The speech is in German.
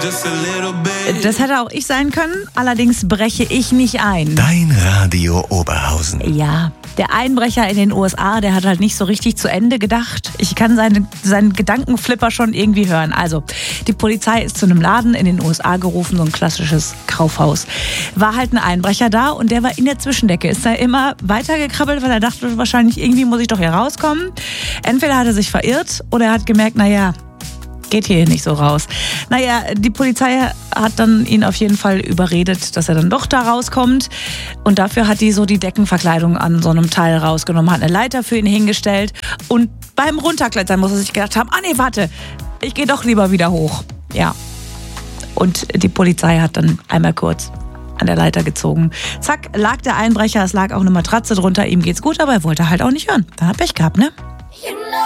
Das hätte auch ich sein können, allerdings breche ich nicht ein. Dein Radio Oberhausen. Ja, der Einbrecher in den USA, der hat halt nicht so richtig zu Ende gedacht. Ich kann seinen Gedankenflipper schon irgendwie hören. Also, die Polizei ist zu einem Laden in den USA gerufen, so ein klassisches Kaufhaus. War halt ein Einbrecher da und der war in der Zwischendecke. Ist da immer weitergekrabbelt, weil er dachte, wahrscheinlich irgendwie muss ich doch hier rauskommen. Entweder hat er sich verirrt oder er hat gemerkt, naja, geht hier nicht so raus. Naja, die Polizei hat dann ihn auf jeden Fall überredet, dass er dann doch da rauskommt. Und dafür hat die so die Deckenverkleidung an so einem Teil rausgenommen, hat eine Leiter für ihn hingestellt. Und beim Runterklettern muss er sich gedacht haben, nee, warte, ich gehe doch lieber wieder hoch. Ja. Und die Polizei hat dann einmal kurz an der Leiter gezogen. Zack, lag der Einbrecher, es lag auch eine Matratze drunter, ihm geht's gut, aber er wollte halt auch nicht hören. Dann hat Pech gehabt, ne?